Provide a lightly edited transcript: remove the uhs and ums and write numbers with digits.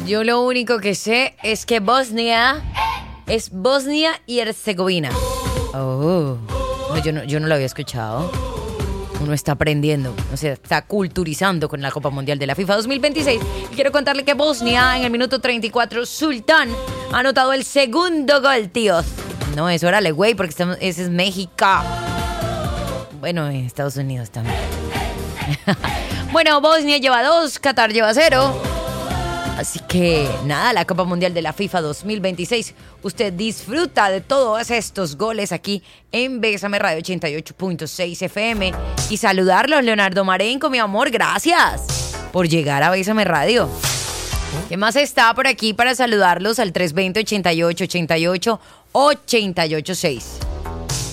Yo lo único que sé es que Bosnia es Bosnia y Herzegovina. Oh, no, yo no lo había escuchado. Uno está aprendiendo, o sea, está culturizando con la Copa Mundial de la FIFA 2026. Y quiero contarle que Bosnia, en el minuto 34, Sultán ha anotado el segundo gol, tíos. No, es órale, güey, porque ese es México. Bueno, en Estados Unidos también. Bueno, Bosnia lleva 2, Qatar lleva 0. Así que nada, la Copa Mundial de la FIFA 2026. Usted disfruta de todos estos goles aquí en Bésame Radio 88.6 FM. Y saludarlos, Leonardo Marenco, mi amor, gracias por llegar a Bésame Radio. ¿Qué más está por aquí para saludarlos al 320-88-88-886?